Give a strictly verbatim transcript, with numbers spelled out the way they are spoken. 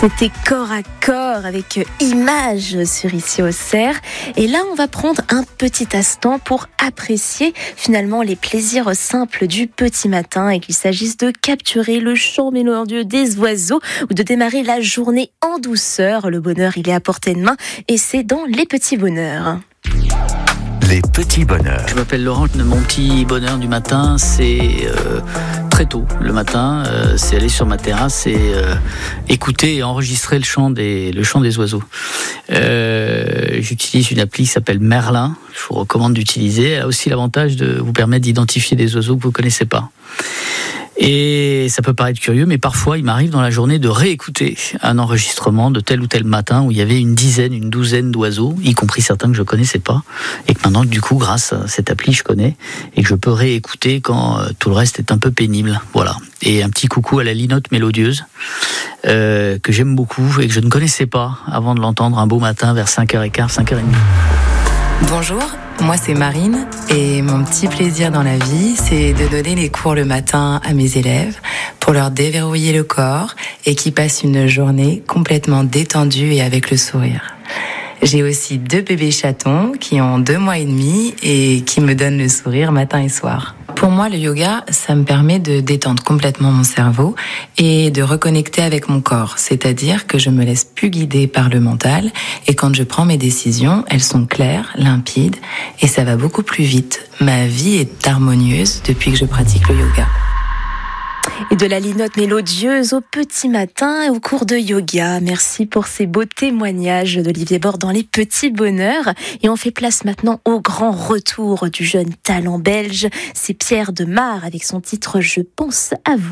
C'était corps à corps avec Images sur Ici Auxerre. Et là, on va prendre un petit instant pour apprécier finalement les plaisirs simples du petit matin, et qu'il s'agisse de capturer le chant mélodieux des oiseaux ou de démarrer la journée en douceur. Le bonheur, il est à portée de main et c'est dans Les Petits Bonheurs. Les petits bonheurs. Je m'appelle Laurent. Mon petit bonheur du matin, c'est euh, très tôt le matin, euh, c'est aller sur ma terrasse et euh, écouter et enregistrer le chant des, le chant des oiseaux. Euh, j'utilise une appli qui s'appelle Merlin. Je vous recommande d'utiliser. Elle a aussi l'avantage de vous permettre d'identifier des oiseaux que vous ne connaissez pas. Et ça peut paraître curieux, mais parfois il m'arrive dans la journée de réécouter un enregistrement de tel ou tel matin où il y avait une dizaine, une douzaine d'oiseaux, y compris certains que je connaissais pas, et que maintenant du coup grâce à cette appli je connais et que je peux réécouter quand euh, tout le reste est un peu pénible. Voilà. Et un petit coucou à la linotte mélodieuse euh, que j'aime beaucoup et que je ne connaissais pas avant de l'entendre un beau matin vers cinq heures quinze, cinq heures trente. Bonjour, moi c'est Marine et mon petit plaisir dans la vie, c'est de donner les cours le matin à mes élèves pour leur déverrouiller le corps et qu'ils passent une journée complètement détendue et avec le sourire. J'ai aussi deux bébés chatons qui ont deux mois et demi et qui me donnent le sourire matin et soir. Pour moi, le yoga, ça me permet de détendre complètement mon cerveau et de reconnecter avec mon corps. C'est-à-dire que je me laisse plus guider par le mental et quand je prends mes décisions, elles sont claires, limpides et ça va beaucoup plus vite. Ma vie est harmonieuse depuis que je pratique le yoga. Et de la linotte mélodieuse au petit matin et au cours de yoga. Merci pour ces beaux témoignages d'Olivier Bord dans Les Petits Bonheurs. Et on fait place maintenant au grand retour du jeune talent belge. C'est Pierre Demar avec son titre « Je pense à vous ».